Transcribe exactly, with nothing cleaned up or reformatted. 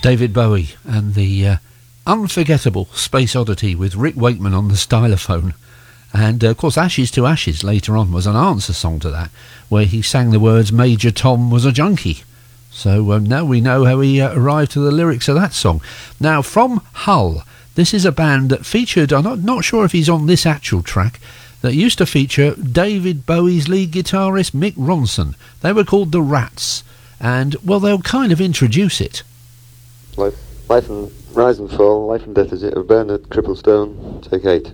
David Bowie and the uh, unforgettable Space Oddity with Rick Wakeman on the stylophone. And, uh, of course, Ashes to Ashes later on was an answer song to that, where he sang the words, Major Tom was a junkie. So um, now we know how he uh, arrived to the lyrics of that song. Now, from Hull, this is a band that featured, I'm not, not sure if he's on this actual track, that used to feature David Bowie's lead guitarist, Mick Ronson. They were called The Rats. And, well, they'll kind of introduce it. Life, life and Rise and Fall, Life and Death is it, of Bernard Cripplestone, take eight.